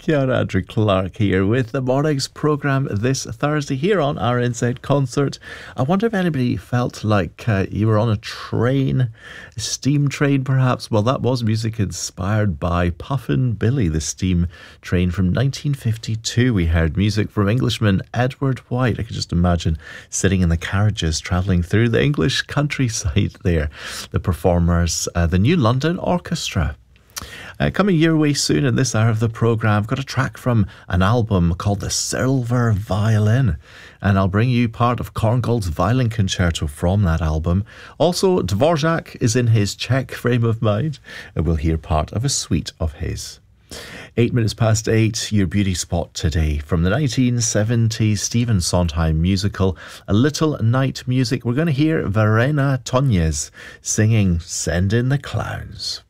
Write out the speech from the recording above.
Ciara Andrew Clark here with the morning's programme this Thursday here on our Inside Concert. I wonder if anybody felt like you were on a train, a steam train perhaps. Well, that was music inspired by Puffin Billy, the steam train from 1952. We heard music from Englishman Edward White. I could just imagine sitting in the carriages travelling through the English countryside there. The performers, the New London Orchestra. Coming your way soon in this hour of the programme, I've got a track from an album called The Silver Violin, and I'll bring you part of Korngold's Violin Concerto from that album. Also, Dvorak is in his Czech frame of mind, and we'll hear part of a suite of his. 8 minutes past 8, your beauty spot today from the 1970s Stephen Sondheim musical, A Little Night Music. We're going to hear Verena Tonjes singing Send in the Clowns.